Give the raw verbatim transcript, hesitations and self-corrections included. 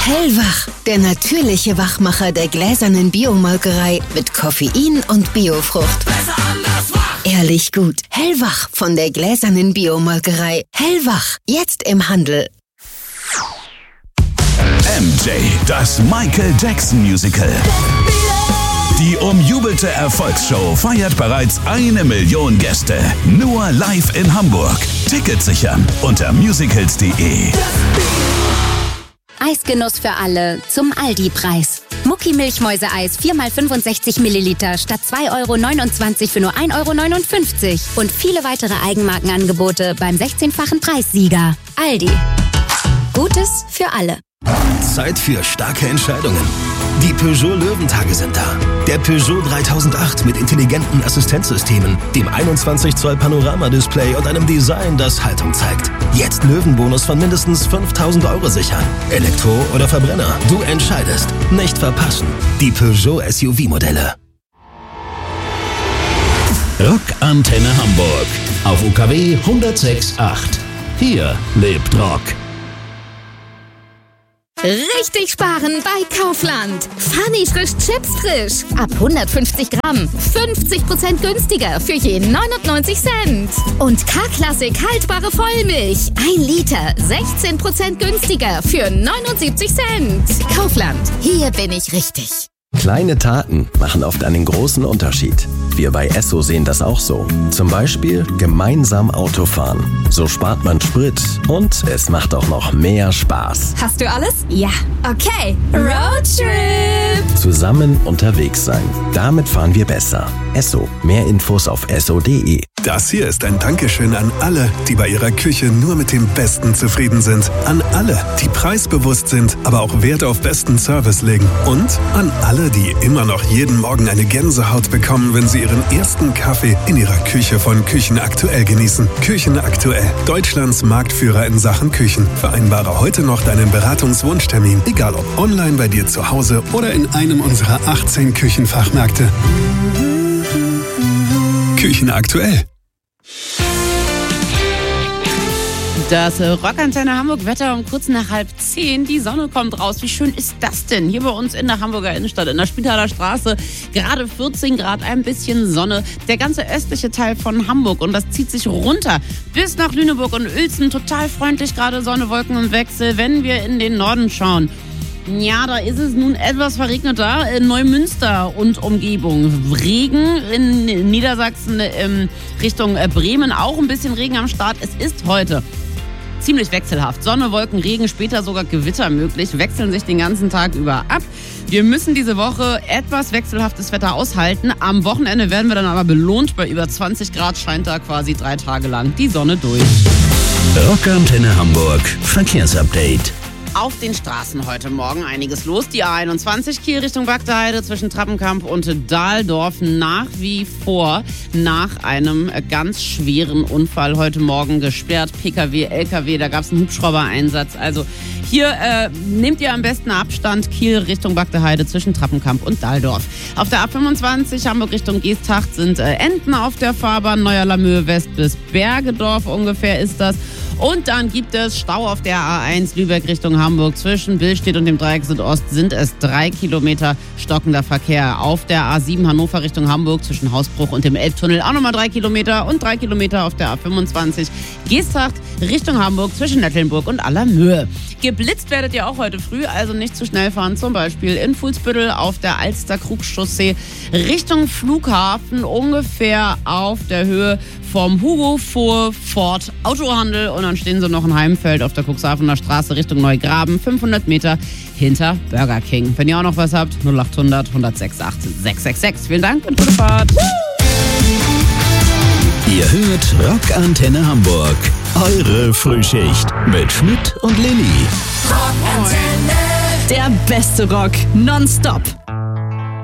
Hellwach, der natürliche Wachmacher der gläsernen Biomolkerei mit Koffein und Biofrucht. Besser anders wach. Ehrlich gut. Hellwach von der gläsernen Biomolkerei. Hellwach, jetzt im Handel. M J, das Michael Jackson Musical. Die umjubelte Erfolgsshow feiert bereits eine Million Gäste. Nur live in Hamburg. Tickets sichern unter musicals punkt de. Eisgenuss für alle zum Aldi-Preis. Mucki Milchmäuse-Eis vier mal fünfundsechzig Milliliter statt zwei Euro neunundzwanzig für nur ein Euro neunundfünfzig. Und viele weitere Eigenmarkenangebote beim sechzehnfachen Preissieger. Aldi. Gutes für alle. Zeit für starke Entscheidungen. Die Peugeot Löwentage sind da. Der Peugeot dreitausendacht mit intelligenten Assistenzsystemen, dem einundzwanzig Zoll Panorama-Display und einem Design, das Haltung zeigt. Jetzt Löwenbonus von mindestens fünftausend Euro sichern. Elektro oder Verbrenner, du entscheidest. Nicht verpassen. Die Peugeot S U V-Modelle. Rockantenne Hamburg auf U K W hundertsechs Komma acht. Hier lebt Rock. Richtig sparen bei Kaufland. Funny frisch Chips frisch. Ab hundertfünfzig Gramm. fünfzig Prozent günstiger für je neunundneunzig Cent. Und K-Klassik haltbare Vollmilch. ein Liter. sechzehn Prozent günstiger für neunundsiebzig Cent. Kaufland. Hier bin ich richtig. Kleine Taten machen oft einen großen Unterschied. Wir bei Esso sehen das auch so. Zum Beispiel gemeinsam Autofahren. So spart man Sprit und es macht auch noch mehr Spaß. Hast du alles? Ja. Okay. Roadtrip. Zusammen unterwegs sein. Damit fahren wir besser. Esso. Mehr Infos auf esso punkt de. Das hier ist ein Dankeschön an alle, die bei ihrer Küche nur mit dem Besten zufrieden sind. An alle, die preisbewusst sind, aber auch Wert auf besten Service legen. Und an alle, die immer noch jeden Morgen eine Gänsehaut bekommen, wenn sie ihren ersten Kaffee in ihrer Küche von Küchen Aktuell genießen. Küchen Aktuell, Deutschlands Marktführer in Sachen Küchen. Vereinbare heute noch deinen Beratungswunschtermin, egal ob online bei dir zu Hause oder in einem unserer achtzehn Küchenfachmärkte. Küchen Aktuell. Das Rockantenne Hamburg Wetter um kurz nach halb zehn. Die Sonne kommt raus. Wie schön ist das denn? Hier bei uns in der Hamburger Innenstadt, in der Spitaler Straße. Gerade vierzehn Grad, ein bisschen Sonne. Der ganze östliche Teil von Hamburg. Und das zieht sich runter bis nach Lüneburg und Uelzen. Total freundlich, gerade Sonne, Wolken im Wechsel. Wenn wir in den Norden schauen, ja, da ist es nun etwas verregneter. In Neumünster und Umgebung. Regen in Niedersachsen in Richtung Bremen. Auch ein bisschen Regen am Start. Es ist heute ziemlich wechselhaft. Sonne, Wolken, Regen, später sogar Gewitter möglich, wechseln sich den ganzen Tag über ab. Wir müssen diese Woche etwas wechselhaftes Wetter aushalten. Am Wochenende werden wir dann aber belohnt. Bei über zwanzig Grad scheint da quasi drei Tage lang die Sonne durch. Rockantenne Hamburg Verkehrsupdate. Auf den Straßen heute Morgen einiges los. Die A einundzwanzig Kiel Richtung Bagdaheide zwischen Trappenkamp und Dahldorf nach wie vor nach einem ganz schweren Unfall heute Morgen gesperrt. P K W, L K W, da gab es einen Hubschrauber-Einsatz. Also hier äh, nehmt ihr am besten Abstand. Kiel Richtung Bagdaheide zwischen Trappenkamp und Dahldorf. Auf der A fünfundzwanzig Hamburg Richtung Geesthacht sind äh, Enten auf der Fahrbahn. Neuer Lamoe West bis Bergedorf ungefähr ist das. Und dann gibt es Stau auf der A eins Lübeck Richtung Hamburg. Zwischen Billstedt und dem Dreieck Südost sind es drei Kilometer stockender Verkehr. Auf der A sieben Hannover Richtung Hamburg zwischen Hausbruch und dem Elbtunnel auch nochmal drei Kilometer. Und drei Kilometer auf der A fünfundzwanzig Geesthacht Richtung Hamburg zwischen Nettlenburg und Allermöhe. Geblitzt werdet ihr auch heute früh, also nicht zu schnell fahren. Zum Beispiel in Fuhlsbüttel auf der Alster-Krug-Chaussee Richtung Flughafen, ungefähr auf der Höhe vom Hugo vor Ford Autohandel. Und dann stehen sie noch in Heimfeld auf der Cuxhavener Straße Richtung Neugraben, fünfhundert Meter hinter Burger King. Wenn ihr auch noch was habt, null acht hundert, hundertsechs acht sechs sechs sechs. Vielen Dank und gute Fahrt. Ihr hört Rockantenne Hamburg. Eure Frühschicht mit Schmidt und Lilly. Rockantenne. Der beste Rock nonstop.